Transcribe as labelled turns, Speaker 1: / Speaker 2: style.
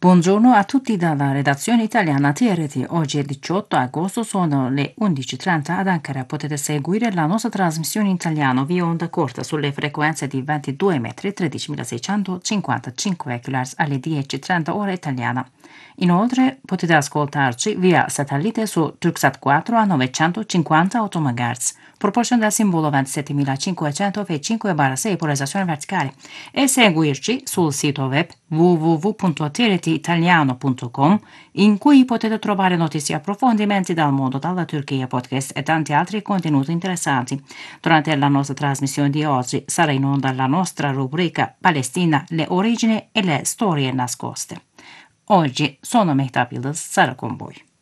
Speaker 1: Buongiorno a tutti dalla redazione italiana TRT. Oggi è 18 agosto, sono le 11:30 ad Ankara. Potete seguire la nostra trasmissione in italiano via onda corta sulle frequenze di 22 metri 13.655 kHz alle 10:30 ora italiana. Inoltre potete ascoltarci via satellite su Turksat 4 a 958 MHz, proporzione del simbolo 27505/6 polarizzazione verticale, e seguirci sul sito web www.tretitaliano.com, in cui potete trovare notizie e approfondimenti dal mondo, dalla Turchia, podcast e tanti altri contenuti interessanti. Durante la nostra trasmissione di oggi sarà in onda la nostra rubrica Palestina, le origini e le storie nascoste. Oggi sono Mehtap Yıldız, sarà con voi.